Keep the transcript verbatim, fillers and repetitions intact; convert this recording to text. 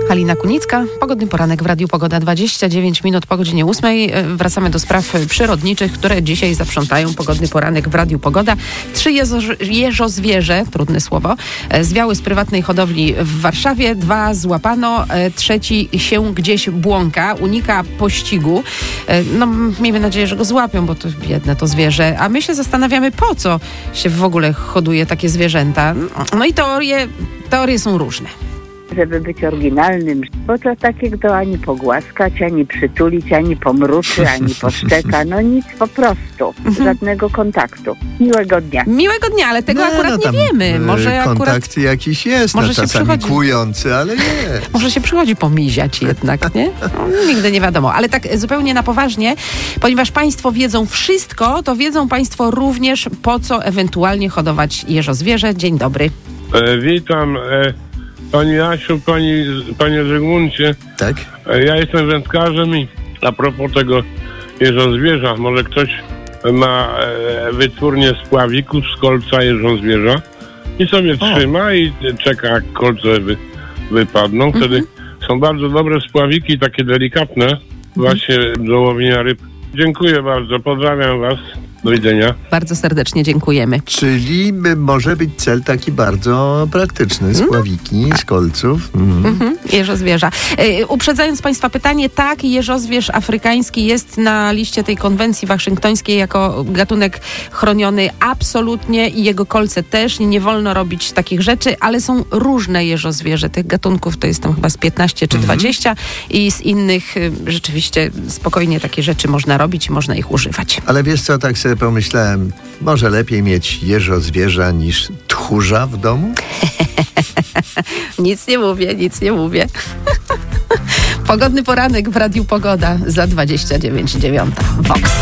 Halina Kunicka, pogodny poranek w Radiu Pogoda, dwadzieścia dziewięć minut po godzinie ósmej. Wracamy do spraw przyrodniczych, które dzisiaj zaprzątają pogodny poranek w Radiu Pogoda. Trzy jezo- jeżozwierzę, trudne słowo, zwiały z prywatnej hodowli w Warszawie, dwa złapano, trzeci się gdzieś błąka, unika pościgu. No, miejmy nadzieję, że go złapią, bo to biedne to zwierzę. A my się zastanawiamy, po co się w ogóle hoduje takie zwierzęta. No i teorie, teorie są różne. Żeby być oryginalnym, bo to takie, kto ani pogłaskać, ani przytulić, ani pomruczy, ani poszczeka, no nic po prostu, żadnego kontaktu. Miłego dnia. Miłego dnia, ale tego No, akurat no nie tam, wiemy. Może e, akurat kontakt jakiś jest, może no, się czasami przychodzi- kłujący, ale nie. Może się przychodzi pomiziać jednak, nie? No, nigdy nie wiadomo. Ale tak zupełnie na poważnie, ponieważ Państwo wiedzą wszystko, to wiedzą Państwo również, po co ewentualnie hodować jeżozwierzę. Dzień dobry. E, witam, e, pani Jasiu, pani, panie Zygmuncie. Tak? E, ja jestem wędkarzem i a propos tego jeżozwierza, może ktoś ma e, wytwórnię spławików z kolca jeżozwierza i sobie O. trzyma i czeka, jak kolce wy, wypadną. Wtedy Mhm. są bardzo dobre spławiki, takie delikatne, właśnie do łowienia ryb. Dziękuję bardzo, pozdrawiam was. Do widzenia. Bardzo serdecznie dziękujemy. Czyli y, może być cel taki bardzo praktyczny. Spławiki z kolców. Mhm. Mhm, jeżozwierza. E, uprzedzając Państwa pytanie, tak, jeżozwierz afrykański jest na liście tej konwencji waszyngtońskiej jako gatunek chroniony absolutnie i jego kolce też. Nie wolno robić takich rzeczy, ale są różne jeżozwierze. Tych gatunków to jest tam chyba z piętnaście czy dwadzieścia i z innych y, rzeczywiście spokojnie takie rzeczy można robić i można ich używać. Ale wiesz co, tak sobie pomyślałem, może lepiej mieć jeżozwierza niż tchórza w domu? Nic nie mówię, nic nie mówię. Pogodny poranek w Radiu Pogoda za dwadzieścia dziewięć dziewiąta. Vox.